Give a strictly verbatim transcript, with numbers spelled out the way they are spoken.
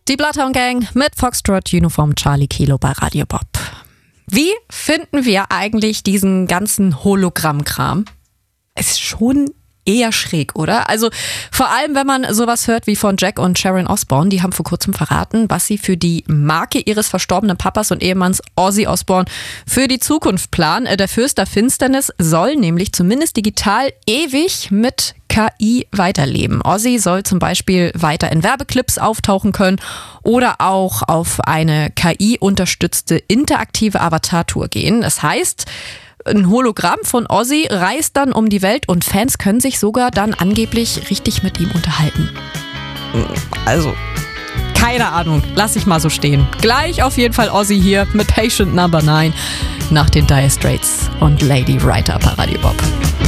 Die Bloodhound Gang mit Foxtrot Uniform Charlie Kilo bei Radio Bob. Wie finden wir eigentlich diesen ganzen Hologramm-Kram? Ist schon eher schräg, oder? Also vor allem, wenn man sowas hört wie von Jack und Sharon Osbourne. Die haben vor kurzem verraten, was sie für die Marke ihres verstorbenen Papas und Ehemanns Ozzy Osbourne für die Zukunft planen. Der Fürst der Finsternis soll nämlich zumindest digital ewig mit K I weiterleben. Ozzy soll zum Beispiel weiter in Werbeclips auftauchen können oder auch auf eine K I-unterstützte interaktive Avatar-Tour gehen. Das heißt, ein Hologramm von Ozzy reist dann um die Welt und Fans können sich sogar dann angeblich richtig mit ihm unterhalten. Also, keine Ahnung, lass ich mal so stehen. Gleich auf jeden Fall Ozzy hier mit Patient Number neun nach den Dire Straits und Lady Writer bei Radio Bob.